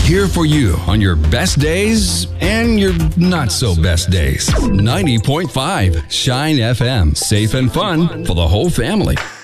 Here for you on your best days and your not so best days. 90.5 Shine FM. Safe and fun for the whole family.